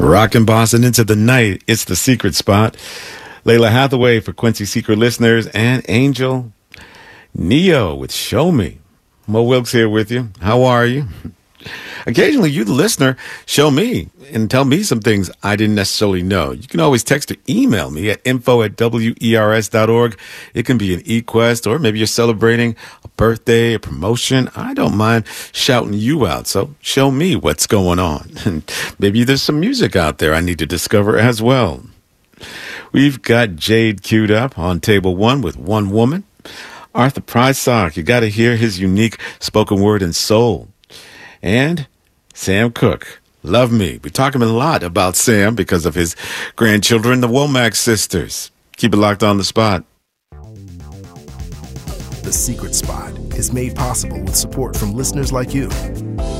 Rockin' Boston into the night. It's the secret spot. Layla Hathaway for Quincy Secret listeners and Angel Neo with Show Me. Mo Wilkes here with you. How are you? Occasionally, you, the listener, show me and tell me some things I didn't necessarily know. You can always text or email me at info@wers.org. It can be an e-quest, or maybe you're celebrating a birthday, a promotion. I don't mind shouting you out, so show me what's going on. And maybe there's some music out there I need to discover as well. We've got Jade queued up on table one with One Woman. Arthur Prysock, you got to hear his unique spoken word and soul. And Sam Cooke, Love Me. We're talking a lot about Sam because of his grandchildren, the Womack sisters. Keep it locked on the spot. The Secret Spot is made possible with support from listeners like you.